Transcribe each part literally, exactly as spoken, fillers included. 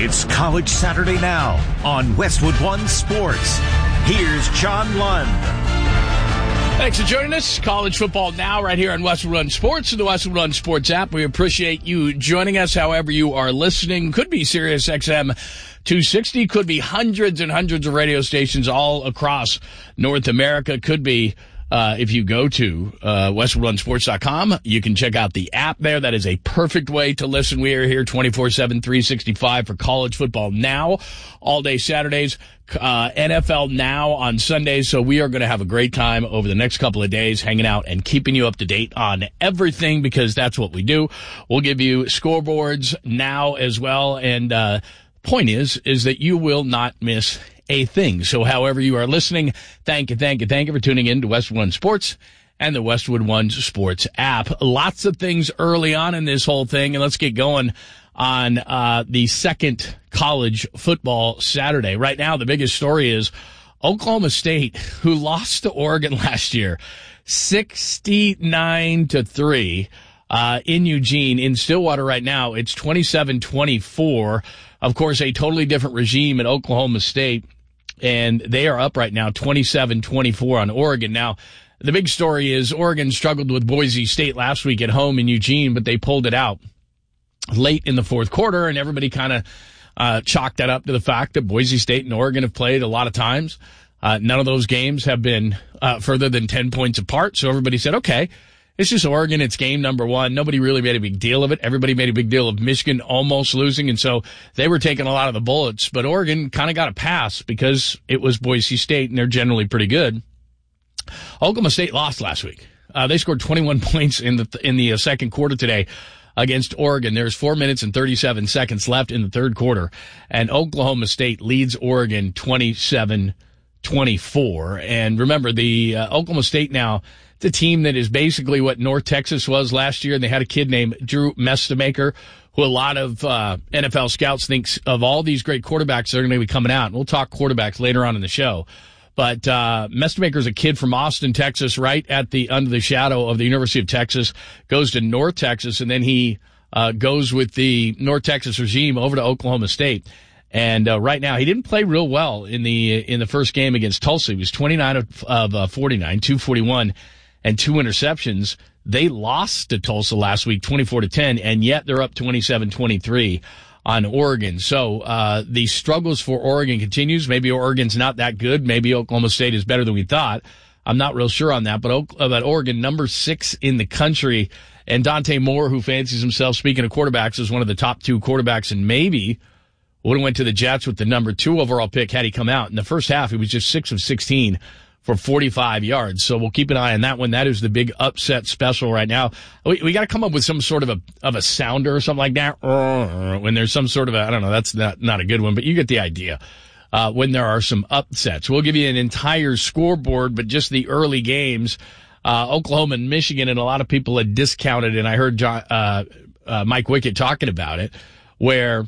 It's College Saturday Now on Westwood One Sports. Here's John Lund. Thanks for joining us. College Football Now right here on Westwood One Sports and the Westwood One Sports app. We appreciate you joining us however you are listening. Could be Sirius X M two sixty, could be hundreds and hundreds of radio stations all across North America. Could be uh, if you go to uh, westwood one sports dot com, you can check out the app there. That is a perfect way to listen. We are here twenty-four seven, three sixty-five for College Football Now, all day Saturdays. Uh, N F L Now on Sundays, so we are going to have a great time over the next couple of days hanging out and keeping you up to date on everything because that's what we do. We'll give you scoreboards now as well, and uh, point is, is that you will not miss a thing. So however you are listening, thank you, thank you, thank you for tuning in to Westwood One Sports and the Westwood One Sports app. Lots of things early on in this whole thing, and let's get going on uh the second college football Saturday. Right now, the biggest story is Oklahoma State, who lost to Oregon last year, sixty-nine to three uh in Eugene. In Stillwater right now, it's twenty-seven twenty-four. Of course, a totally different regime at Oklahoma State, and they are up right now twenty-seven twenty-four on Oregon. Now, the big story is Oregon struggled with Boise State last week at home in Eugene, but they pulled it out late in the fourth quarter, and everybody kind of uh, chalked that up to the fact that Boise State and Oregon have played a lot of times. Uh, none of those games have been uh, further than ten points apart, so everybody said, okay, it's just Oregon, it's game number one. Nobody really made a big deal of it. Everybody made a big deal of Michigan almost losing, and so they were taking a lot of the bullets, but Oregon kind of got a pass because it was Boise State, and they're generally pretty good. Oklahoma State lost last week. Uh, they scored twenty-one points in the in the uh, second quarter today against Oregon. There's four minutes and thirty-seven seconds left in the third quarter, and Oklahoma State leads Oregon twenty-seven twenty-four. And remember, the uh, Oklahoma State now, it's a team that is basically what North Texas was last year, and they had a kid named Drew Mestemaker, who a lot of uh, N F L scouts thinks of all these great quarterbacks that are going to be coming out. And we'll talk quarterbacks later on in the show. But uh Mestemaker's a kid from Austin, Texas, right at the under the shadow of the University of Texas, goes to North Texas, and then he uh goes with the North Texas regime over to Oklahoma State. And uh, right now, he didn't play real well in the in the first game against Tulsa. He was twenty-nine of, of uh, forty-nine, two forty-one, and two interceptions. They lost to Tulsa last week, twenty-four to ten, and yet they're up twenty-seven twenty-three on Oregon. So uh the struggles for Oregon continues. Maybe Oregon's not that good. Maybe Oklahoma State is better than we thought. I'm not real sure on that. But, but Oregon, number six in the country, and Dante Moore, who fancies himself, speaking of quarterbacks, is one of the top two quarterbacks, and maybe would have went to the Jets with the number two overall pick had he come out. In the first half, he was just six of sixteen for forty-five yards. So we'll keep an eye on that one. That is the big upset special right now. We, we got to come up with some sort of a of a sounder or something like that. When there's some sort of a, I don't know, that's not, not a good one, but you get the idea. Uh, when there are some upsets. We'll give you an entire scoreboard, but just the early games, uh, Oklahoma and Michigan, and a lot of people had discounted, and I heard John, uh, uh, Mike Wickett talking about it, where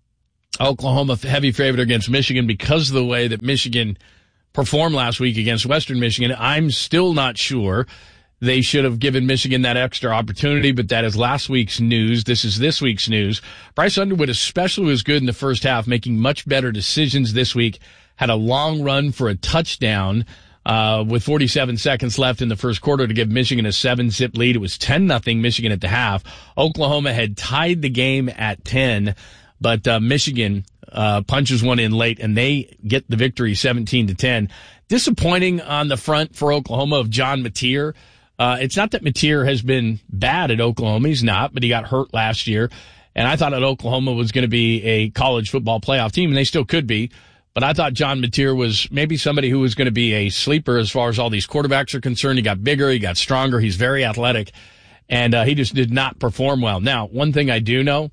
Oklahoma heavy favorite against Michigan because of the way that Michigan performed last week against Western Michigan. I'm still not sure they should have given Michigan that extra opportunity, but that is last week's news. This is this week's news. Bryce Underwood especially was good in the first half, making much better decisions this week. Had a long run for a touchdown uh with forty-seven seconds left in the first quarter to give Michigan a seven-zip lead. It was ten nothing Michigan at the half. Oklahoma had tied the game at ten, but uh Michigan Uh, punches one in late, and they get the victory seventeen to ten. Disappointing on the front for Oklahoma of John Mateer. Uh, it's not that Mateer has been bad at Oklahoma. He's not, but he got hurt last year. And I thought that Oklahoma was going to be a college football playoff team, and they still could be. But I thought John Mateer was maybe somebody who was going to be a sleeper as far as all these quarterbacks are concerned. He got bigger. He got stronger. He's very athletic. And uh, he just did not perform well. Now, one thing I do know,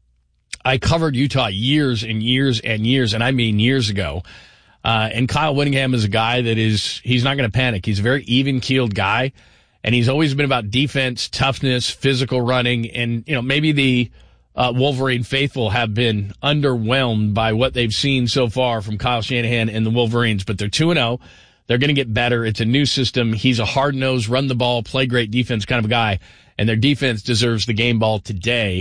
I covered Utah years and years and years, and I mean years ago. Uh, and Kyle Whittingham is a guy that is, he's not going to panic. He's a very even-keeled guy, and he's always been about defense, toughness, physical running, and, you know, maybe the uh, Wolverine faithful have been underwhelmed by what they've seen so far from Kyle Shanahan and the Wolverines, but they're two and oh. They're going to get better. It's a new system. He's a hard-nosed, run the ball, play great defense kind of a guy, and their defense deserves the game ball today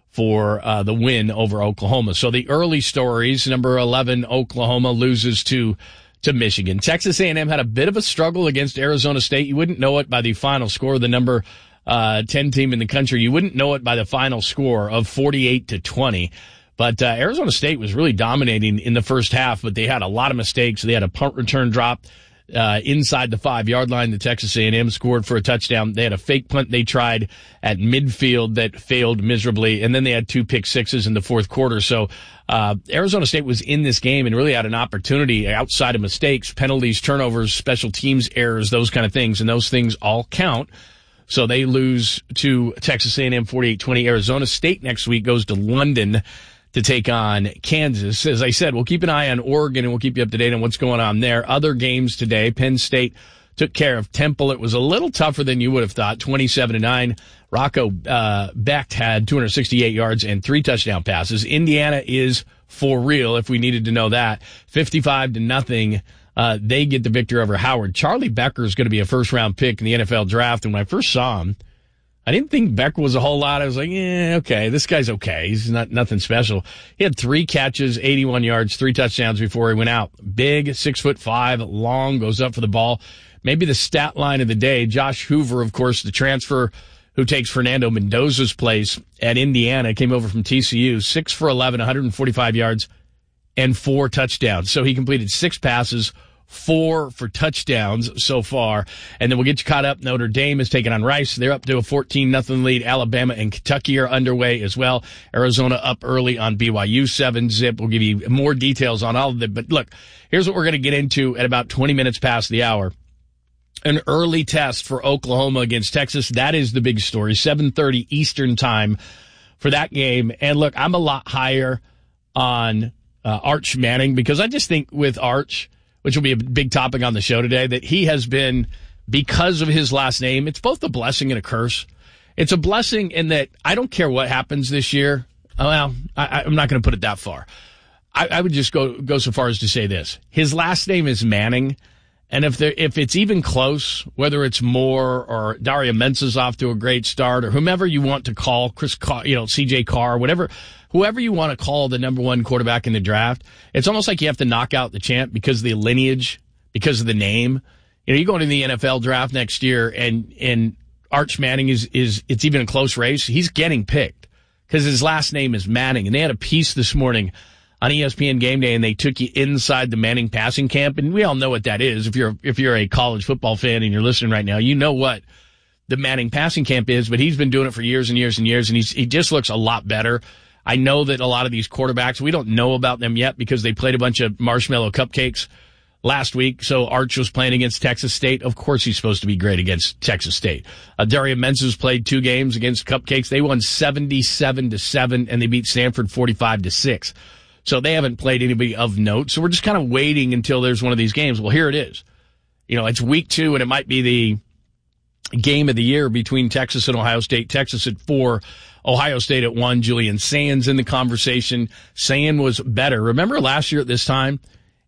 for uh, the win over Oklahoma. So the early stories, number eleven, Oklahoma loses to to Michigan. Texas A and M had a bit of a struggle against Arizona State. You wouldn't know it by the final score, the number uh, ten team in the country. You wouldn't know it by the final score of forty-eight to twenty. But uh, Arizona State was really dominating in the first half, but they had a lot of mistakes. They had a punt return drop uh, inside the five-yard line. The Texas A and M scored for a touchdown. They had a fake punt they tried at midfield that failed miserably, and then they had two pick sixes in the fourth quarter. So uh, Arizona State was in this game and really had an opportunity outside of mistakes, penalties, turnovers, special teams errors, those kind of things, and those things all count. So they lose to Texas A and M forty-eight twenty. Arizona State next week goes to London to take on Kansas. As I said, we'll keep an eye on Oregon and we'll keep you up to date on what's going on there. Other games today, Penn State took care of Temple. It was a little tougher than you would have thought, twenty-seven to nine. Rocco uh, Becht had two hundred sixty-eight yards and three touchdown passes. Indiana is for real, if we needed to know that. fifty-five to nothing. Uh, they get the victory over Howard. Charlie Becker is going to be a first-round pick in the N F L draft, and when I first saw him, I didn't think Becker was a whole lot. I was like, yeah, okay, this guy's okay. He's not nothing special. He had three catches, eighty-one yards, three touchdowns before he went out. Big, six foot five, long, goes up for the ball. Maybe the stat line of the day, Josh Hoover, of course, the transfer who takes Fernando Mendoza's place at Indiana, came over from T C U, six for eleven, one hundred forty-five yards, and four touchdowns. So he completed six passes, four for touchdowns so far. And then we'll get you caught up. Notre Dame is taking on Rice. They're up to a fourteen nothing lead. Alabama and Kentucky are underway as well. Arizona up early on B Y U, seven zip. We'll give you more details on all of it. But look, here's what we're going to get into at about twenty minutes past the hour. An early test for Oklahoma against Texas. That is the big story. seven thirty Eastern time for that game. And look, I'm a lot higher on uh, Arch Manning because I just think with Arch, which will be a big topic on the show today, that he has been, because of his last name, it's both a blessing and a curse. It's a blessing in that I don't care what happens this year. Well, I, I'm not going to put it that far. I, I would just go go so far as to say this. His last name is Manning, and if there if it's even close, whether it's Moore or Daria Mensa's off to a great start, or whomever you want to call, Chris, Carr, you know, C J Carr, whatever, whoever you want to call the number one quarterback in the draft, it's almost like you have to knock out the champ because of the lineage, because of the name. You know, you go into the N F L draft next year, and and Arch Manning is is it's even a close race. He's getting picked because his last name is Manning, and they had a piece this morning on E S P N Game Day, and they took you inside the Manning passing camp, and we all know what that is. If you're if you're a college football fan and you're listening right now, you know what the Manning passing camp is. But he's been doing it for years and years and years, and he's he just looks a lot better. I know that a lot of these quarterbacks, we don't know about them yet because they played a bunch of marshmallow cupcakes last week. So Arch was playing against Texas State. Of course he's supposed to be great against Texas State. Uh, Daria Mensa's played two games against cupcakes. They won seventy-seven to seven, and they beat Stanford forty-five to six. So they haven't played anybody of note. So we're just kind of waiting until there's one of these games. Well, here it is. You know, it's week two, and it might be the game of the year between Texas and Ohio State. Texas at four, Ohio State at one. Julian Sands in the conversation. Sand was better. Remember last year at this time,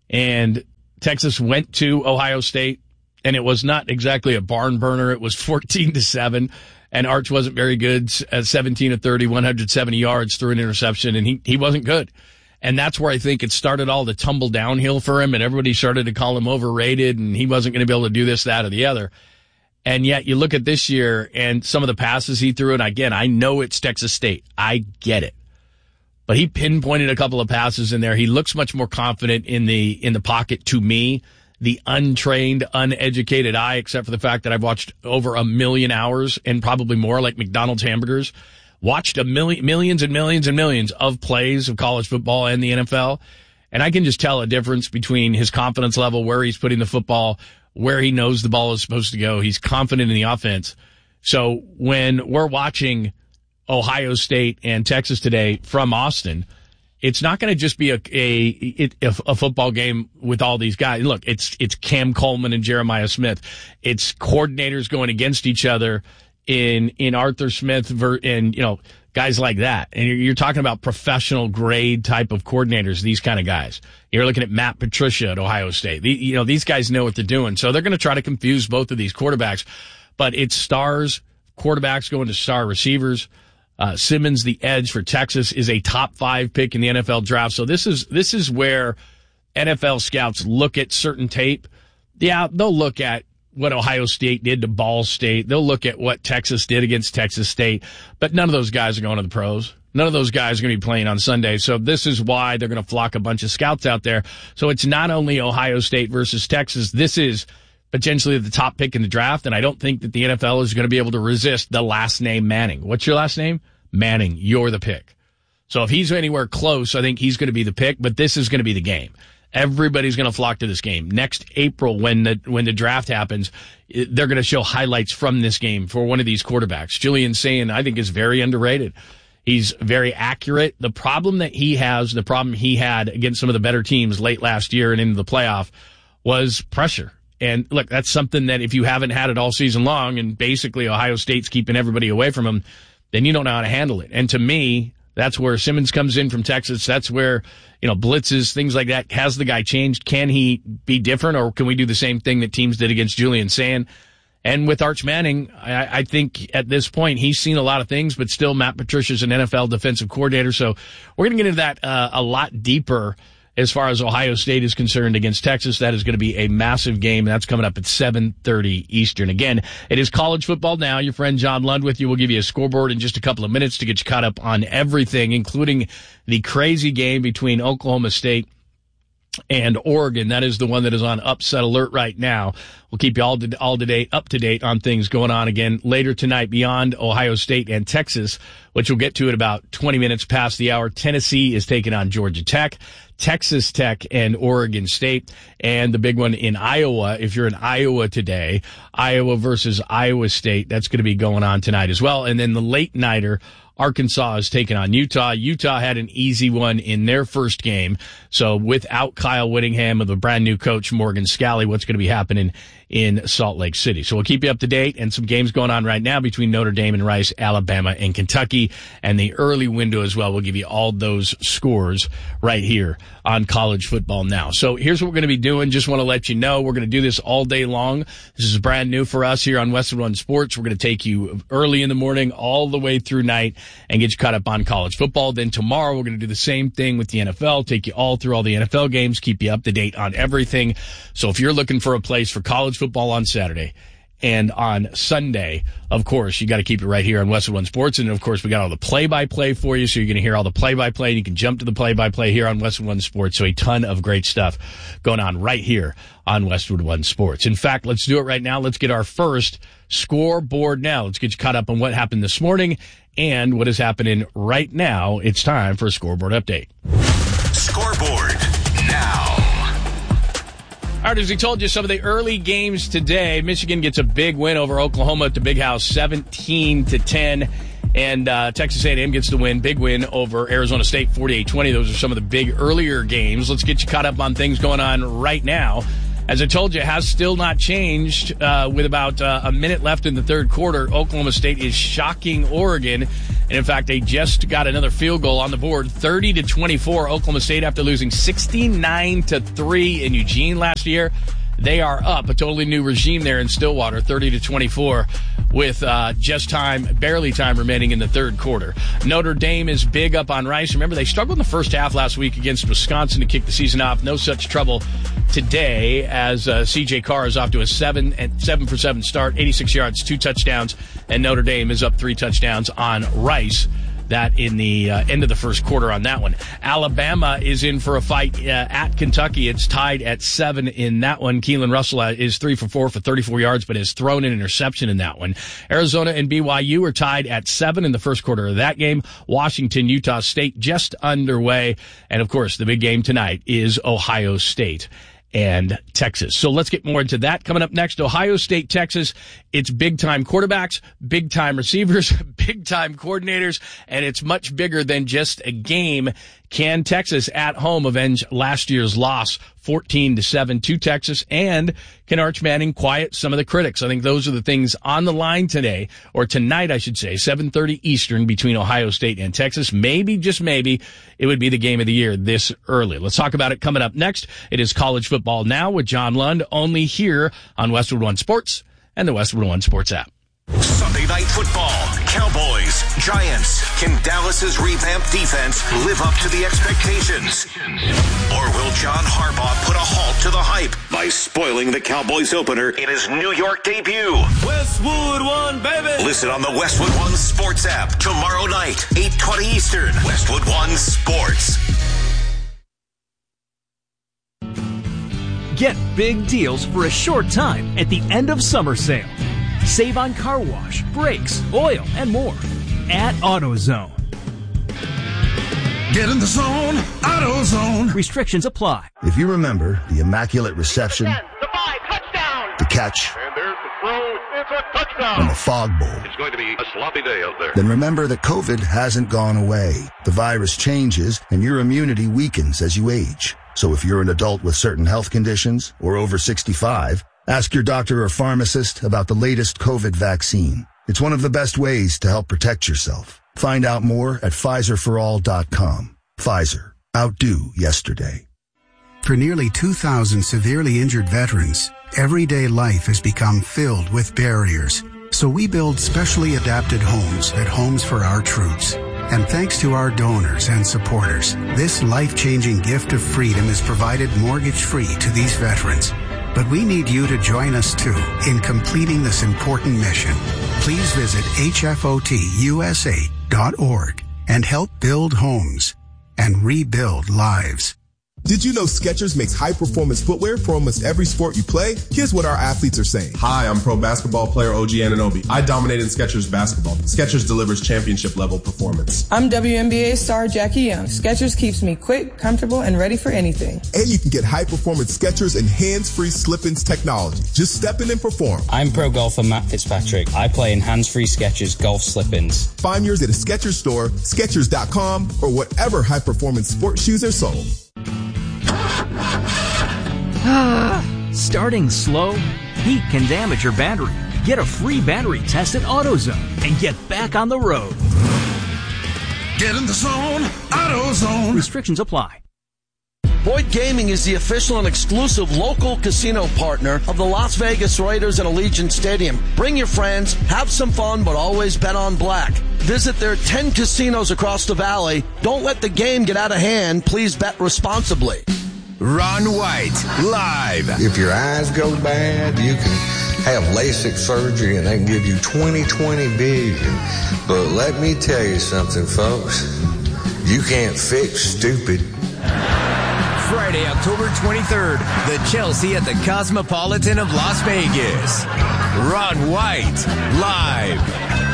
and Texas went to Ohio State, and it was not exactly a barn burner. It was fourteen to seven, and Arch wasn't very good at seventeen of thirty, one hundred seventy yards, threw an interception, and he, he wasn't good. And that's where I think it started all to tumble downhill for him, and everybody started to call him overrated, and he wasn't going to be able to do this, that, or the other. And yet you look at this year and some of the passes he threw, and again, I know it's Texas State. I get it. But he pinpointed a couple of passes in there. He looks much more confident in the in the pocket to me, the untrained, uneducated eye, except for the fact that I've watched over a million hours and probably more, like McDonald's hamburgers. Watched a million, millions and millions and millions of plays of college football and the N F L. And I can just tell a difference between his confidence level, where he's putting the football, where he knows the ball is supposed to go. He's confident in the offense. So when we're watching Ohio State and Texas today from Austin, it's not going to just be a, a, a, a football game with all these guys. Look, it's, it's Cam Coleman and Jeremiah Smith. It's coordinators going against each other in, in Arthur Smith and, you know, guys like that. And you're, you're talking about professional grade type of coordinators, these kind of guys. You're looking at Matt Patricia at Ohio State. The, you know, these guys know what they're doing. So they're going to try to confuse both of these quarterbacks. But it's stars, quarterbacks going to star receivers. Uh, Simmons, the edge for Texas, is a top five pick in the N F L draft. So this is this is where N F L scouts look at certain tape. Yeah, they'll look at what Ohio State did to Ball State. They'll look at what Texas did against Texas State. But none of those guys are going to the pros. None of those guys are going to be playing on Sunday. So this is why they're going to flock a bunch of scouts out there. So it's not only Ohio State versus Texas. This is potentially the top pick in the draft. And I don't think that the N F L is going to be able to resist the last name Manning. What's your last name? Manning. You're the pick. So if he's anywhere close, I think he's going to be the pick. But this is going to be the game. Everybody's going to flock to this game. Next April, when the when the draft happens, they're going to show highlights from this game for one of these quarterbacks. Julian Sayin, I think, is very underrated. He's very accurate. The problem that he has, the problem he had against some of the better teams late last year and into the playoff was pressure. And look, that's something that if you haven't had it all season long and basically Ohio State's keeping everybody away from him, then you don't know how to handle it. And to me, that's where Simmons comes in from Texas. That's where, you know, blitzes, things like that. Has the guy changed? Can he be different, or can we do the same thing that teams did against Julian Sayin? And with Arch Manning, I, I think at this point he's seen a lot of things, but still Matt Patricia's an N F L defensive coordinator. So we're going to get into that uh, a lot deeper as far as Ohio State is concerned against Texas. That is going to be a massive game. That's coming up at seven thirty Eastern. Again, it is college football now. Your friend John Lund with you. We'll give you a scoreboard in just a couple of minutes to get you caught up on everything, including the crazy game between Oklahoma State and Oregon. That is the one that is on upset alert right now. We'll keep you all to, all to date, up to date on things going on again later tonight beyond Ohio State and Texas, which we'll get to at about twenty minutes past the hour. Tennessee is taking on Georgia Tech, Texas Tech and Oregon State, and the big one in Iowa. If you're in Iowa today, Iowa versus Iowa State, that's going to be going on tonight as well. And then the late nighter, Arkansas is taking on Utah. Utah had an easy one in their first game. So without Kyle Whittingham and the brand new coach, Morgan Scalley, what's going to be happening in Salt Lake City? So we'll keep you up to date, and some games going on right now between Notre Dame and Rice, Alabama and Kentucky, and the early window as well. We'll give you all those scores right here on College Football Now. So here's what we're going to be doing. Just want to let you know we're going to do this all day long. This is brand new for us here on Westwood One Sports. We're going to take you early in the morning all the way through night and get you caught up on college football. Then tomorrow we're going to do the same thing with the N F L, take you all through all the N F L games, keep you up to date on everything. So if you're looking for a place for college football on Saturday and on Sunday, of course, you got to keep it right here on Westwood One Sports. And, of course, we got all the play-by-play for you, so you're going to hear all the play-by-play, and you can jump to the play-by-play here on Westwood One Sports. So a ton of great stuff going on right here on Westwood One Sports. In fact, let's do it right now. Let's get our first scoreboard now. Let's get you caught up on what happened this morning and what is happening right now. It's time for a scoreboard update. Scoreboard now. All right, as we told you, some of the early games today, Michigan gets a big win over Oklahoma at the Big House, seventeen to ten. And uh, Texas A and M gets the win, big win over Arizona State, forty-eight twenty. Those are some of the big earlier games. Let's get you caught up on things going on right now. As I told you, it has still not changed. Uh, with about uh, a minute left in the third quarter, Oklahoma State is shocking Oregon. And, in fact, they just got another field goal on the board, thirty to twenty-four. Oklahoma State, after losing sixty-nine to three in Eugene last year, they are up. A totally new regime there in Stillwater, thirty to twenty-four, with uh, just time, barely time remaining in the third quarter. Notre Dame is big up on Rice. Remember, they struggled in the first half last week against Wisconsin to kick the season off. No such trouble today, as uh, C J Carr is off to a seven and seven for seven start, eighty-six yards, two touchdowns, and Notre Dame is up three touchdowns on Rice. That in the uh, end of the first quarter on that one. Alabama is in for a fight uh, at Kentucky. It's tied at seven in that one. Keelan Russell is three for four for thirty-four yards, but has thrown an interception in that one. Arizona and B Y U are tied at seven in the first quarter of that game. Washington, Utah State just underway. And, of course, the big game tonight is Ohio State and Texas. So let's get more into that. Coming up next, Ohio State, Texas. It's big-time quarterbacks, big-time receivers, big-time coordinators, and it's much bigger than just a game. Can Texas at home avenge last year's loss, fourteen to seven to Texas? And can Arch Manning quiet some of the critics? I think those are the things on the line today, or tonight, I should say, seven thirty Eastern between Ohio State and Texas. Maybe, just maybe, it would be the game of the year this early. Let's talk about it coming up next. It is College Football Now with John Lund, only here on Westwood One Sports and the Westwood One Sports app. Sunday Night Football, Cowboys, Giants. Can Dallas's revamped defense live up to the expectations? Or will John Harbaugh put a halt to the hype by spoiling the Cowboys opener in his New York debut? Westwood One, baby! Listen on the Westwood One Sports app tomorrow night, eight twenty Eastern. Westwood One Sports. Get big deals for a short time at the end of summer sale. Save on car wash, brakes, oil, and more at AutoZone. Get in the zone, AutoZone. Restrictions apply. If you remember the immaculate reception, ten, the five, touchdown. the catch, And there's the throw. It's a touchdown. and the fog bowl, It's going to be a sloppy day out there. then remember that COVID hasn't gone away. The virus changes and your immunity weakens as you age. So if you're an adult with certain health conditions or over sixty-five, ask your doctor or pharmacist about the latest COVID vaccine. It's one of the best ways to help protect yourself. Find out more at Pfizer for all dot com. Pfizer. Outdo yesterday. For nearly two thousand severely injured veterans, everyday life has become filled with barriers. So we build specially adapted homes at Homes for Our Troops. And thanks to our donors and supporters, this life-changing gift of freedom is provided mortgage-free to these veterans. But we need you to join us, too, in completing this important mission. Please visit H F O T U S A dot org and help build homes and rebuild lives. Did you know Skechers makes high-performance footwear for almost every sport you play? Here's what our athletes are saying. Hi, I'm pro basketball player O G Anunoby. I dominated Skechers basketball. Skechers delivers championship-level performance. I'm W N B A star Jackie Young. Skechers keeps me quick, comfortable, and ready for anything. And you can get high-performance Skechers and hands-free slip-ins technology. Just step in and perform. I'm pro golfer Matt Fitzpatrick. I play in hands-free Skechers golf slip-ins. Find yours at a Skechers store, Skechers dot com, or whatever high-performance sports shoes are sold. Starting slow? Heat can damage your battery. Get a free battery test at AutoZone and get back on the road. Get in the zone, AutoZone. Restrictions apply. Boyd Gaming is the official and exclusive local casino partner of the Las Vegas Raiders and Allegiant Stadium. Bring your friends, have some fun, but always bet on black. Visit their ten casinos across the valley. Don't let the game get out of hand. Please bet responsibly. Ron White, live. If your eyes go bad, you can have LASIK surgery and they can give you twenty twenty vision. But let me tell you something, folks. You can't fix stupid. Friday, October twenty-third, the Chelsea at the Cosmopolitan of Las Vegas. Ron White, live.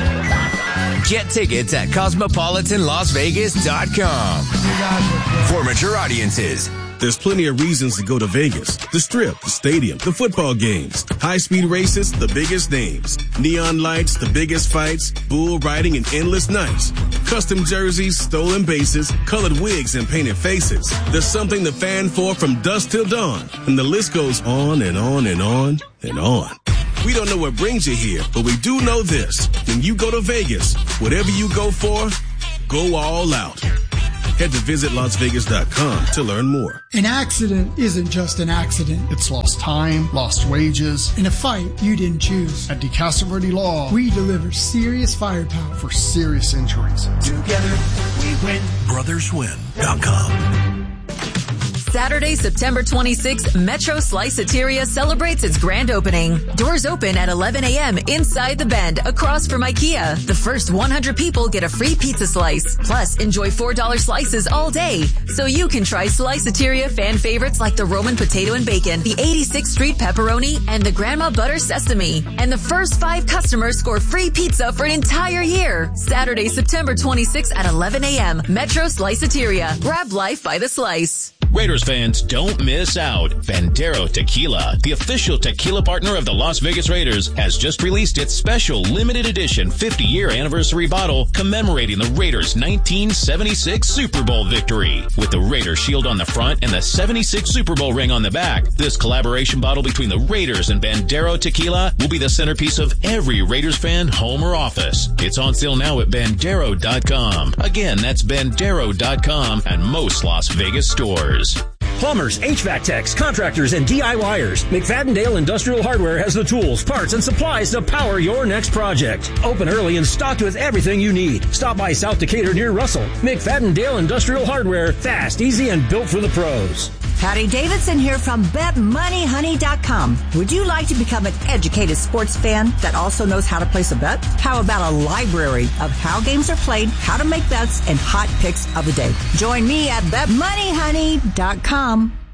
Get tickets at cosmopolitan las vegas dot com. For mature audiences. There's plenty of reasons to go to Vegas. The Strip, the stadium, the football games, high-speed races, the biggest names, neon lights, the biggest fights, bull riding, and endless nights. Custom jerseys, stolen bases, colored wigs, and painted faces. There's something to fan for from dusk till dawn. And the list goes on and on and on and on. We don't know what brings you here, but we do know this. When you go to Vegas, whatever you go for, go all out. Head to visit las vegas dot com to learn more. An accident isn't just an accident. It's lost time, lost wages, in a fight you didn't choose. At DeCastro Verde Law, we deliver serious firepower for serious injuries. Together we win. brothers win dot com. Saturday, September twenty-sixth, Metro Sliceateria celebrates its grand opening. Doors open at eleven a.m. inside the Bend, across from IKEA. The first one hundred people get a free pizza slice. Plus, enjoy four dollar slices all day. So you can try Sliceateria fan favorites like the Roman potato and bacon, the eighty-sixth Street pepperoni, and the Grandma Butter sesame. And the first five customers score free pizza for an entire year. Saturday, September twenty-sixth at eleven a.m. Metro Sliceateria. Grab life by the slice. Raiders fans, don't miss out. Bandero Tequila, the official tequila partner of the Las Vegas Raiders, has just released its special limited edition fifty-year anniversary bottle commemorating the Raiders' nineteen seventy-six Super Bowl victory. With the Raiders shield on the front and the seventy-six Super Bowl ring on the back, this collaboration bottle between the Raiders and Bandero Tequila will be the centerpiece of every Raiders fan home or office. It's on sale now at bandero dot com. Again, that's bandero dot com and most Las Vegas stores. Plumbers, H V A C techs, contractors, and DIYers. McFadden-Dale Industrial Hardware has the tools, parts, and supplies to power your next project. Open early and stocked with everything you need. Stop by South Decatur near Russell. McFadden-Dale Industrial Hardware. Fast, easy, and built for the pros. Patty Davidson here from bet money honey dot com. Would you like to become an educated sports fan that also knows how to place a bet? How about a library of how games are played, how to make bets, and hot picks of the day? Join me at bet money honey dot com.